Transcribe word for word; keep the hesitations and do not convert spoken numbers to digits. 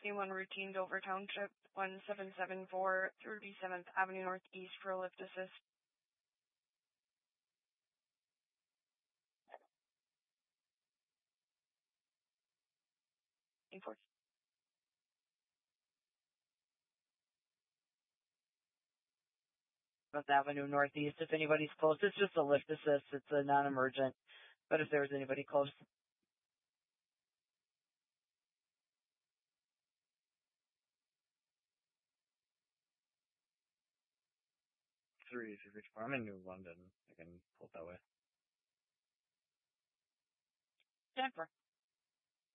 sixty-one routine, Dover Township, one seven seven four, thirty-seventh Avenue Northeast for a lift assist. Enforce. Fifth Avenue Northeast. If anybody's close, it's just a lift assist. It's a non-emergent. But if there was anybody close. Three, if you reach for. I'm in New London. I can pull it that way. Denver.